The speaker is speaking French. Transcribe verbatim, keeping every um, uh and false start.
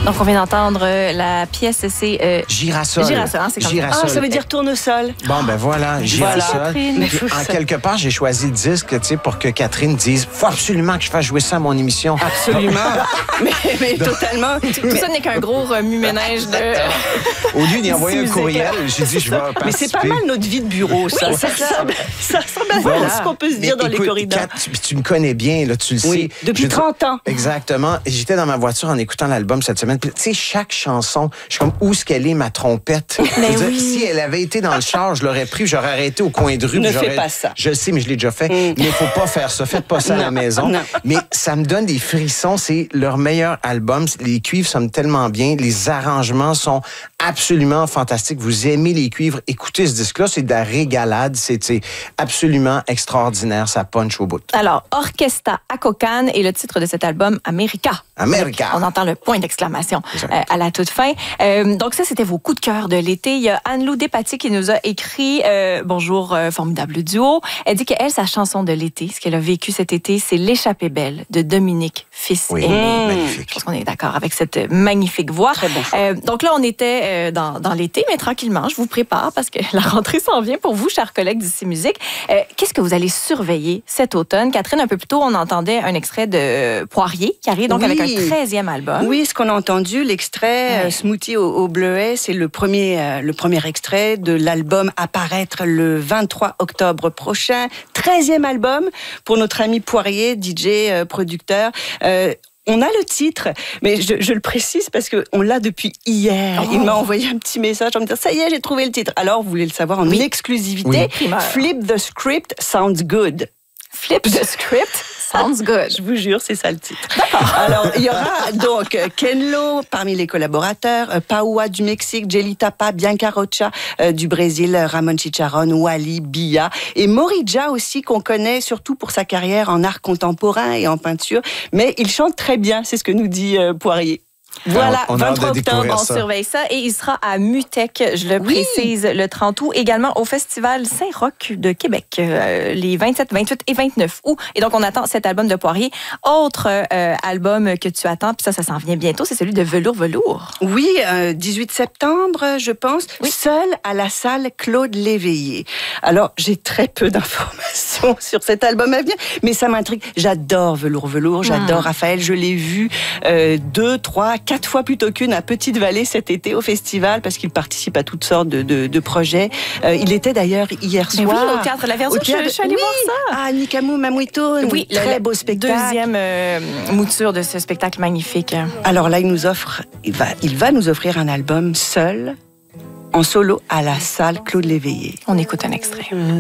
Donc, on vient d'entendre euh, la pièce, c'est... Euh, Girasol. Girasol, hein, c'est comme Girasol. Ah, ça veut dire tournesol. Bon, ben voilà, Girasol. Catherine. Puis, en quelque part, j'ai choisi le disque, tu sais, pour que Catherine dise, faut absolument que je fasse jouer ça à mon émission. Absolument. mais, mais totalement. Tout ça n'est qu'un gros remue-ménage de... Au lieu d'y envoyer un musique. courriel, j'ai dit, je vais participer. Mais c'est pas mal notre vie de bureau, ça. Oui, ça, c'est ça. ressemble, ça ressemble à Voilà. ce qu'on peut se dire Mais dans les écoute, corridors. Kat, tu, tu me connais bien, là, tu le Oui, sais. depuis Je veux trente dire- ans. Exactement. Et j'étais dans ma voiture en écoutant l'album cette semaine. Puis, tu sais, chaque chanson, je suis comme, où est-ce qu'elle est, ma trompette? Je veux dire, oui. si elle avait été dans le char, je l'aurais pris, j'aurais arrêté au coin de rue. Ne puis j'aurais- fais pas ça. Je le sais, mais je l'ai déjà fait. Mm. Mais il faut pas faire ça. Faites pas ça à la Non, maison. non. Mais ça me donne des frissons. C'est leur meilleur album. Les cuivres sonnent tellement bien. Les arrangements sont absolument fantastiques. Vous aimez les cuivres. Écoutez ce disque-là. C'est de la régalade. C'est c'est absolument extraordinaire. Ça punch au bout. Alors, Orchestra Acocan est le titre de cet album, America. America. On entend le point d'exclamation Exact. euh, à la toute fin. Euh, donc ça, c'était vos coups de cœur de l'été. Il y a Anne-Lou Despatie qui nous a écrit euh, « Bonjour, euh, formidable duo ». Elle dit qu'elle, sa chanson de l'été, ce qu'elle a vécu cet été, c'est « L'échappée belle » de Dominique Fils Oui, Aimé. magnifique. Je pense qu'on est d'accord avec cette magnifique voix. Très bon choix. Euh, donc là, on était euh, dans, dans l'été, mais tranquillement, je vous prépare parce que la rentrée s'en vient pour vous, chers collègues d'ici Musique. Euh, Qu'est-ce que vous allez surveiller cet automne? Catherine, un peu plus tôt, on entendait un extrait de Poirier qui arrive donc Oui. avec un treizième album. Oui, ce qu'on a entendu, l'extrait Ouais. euh, Smoothie au, au bleuet, c'est le premier, euh, le premier extrait de l'album à paraître le vingt-trois octobre prochain. treizième album pour notre ami Poirier, D J, euh, producteur. Euh, On a le titre, mais je, je le précise parce qu'on l'a depuis hier. Oh. Il m'a envoyé un petit message en me disant « Ça y est, j'ai trouvé le titre ». Alors, vous voulez le savoir en Oui. exclusivité. Oui. Primeur. Flip the script sounds good. Flip the script, sounds good. Je vous jure, c'est ça le titre. Alors, il y aura donc euh, Ken Lo parmi les collaborateurs, euh, Paoua du Mexique, Jelly Tapa, Bianca Rocha euh, du Brésil, Ramon Chicharron, Wally, Bia et Morija aussi, qu'on connaît surtout pour sa carrière en art contemporain et en peinture. Mais il chante très bien, c'est ce que nous dit euh, Poirier. Voilà, On a hâte de vingt-trois découvrir octobre. On ça. surveille ça et il sera à Mutec, je le Oui. précise, le trente août, également au Festival Saint-Roch de Québec, euh, les vingt-sept, vingt-huit et vingt-neuf août. Et donc, on attend cet album de Poirier. Autre euh, album que tu attends, puis ça, ça s'en vient bientôt, c'est celui de Velours Velours. Oui, euh, dix-huit septembre, je pense, Oui. seul à la salle Claude Léveillé. Alors, j'ai très peu d'informations sur cet album à venir, mais ça m'intrigue. J'adore Velours Velours, j'adore Mm. Raphaël. Je l'ai vu euh, deux, trois, quatre fois plutôt qu'une à Petite-Vallée cet été au festival parce qu'il participe à toutes sortes de, de, de projets. Euh, il était d'ailleurs hier Mais oui, soir. au Théâtre de la Verdure, Au théâtre- je, je suis allée oui, voir ça. à Nikamu Mamuito, Oui, très le- beau spectacle. Deuxième euh, mouture de ce spectacle magnifique. Alors là, il nous offre, il va, il va nous offrir un album seul, en solo, à la salle Claude Léveillé. On écoute un extrait.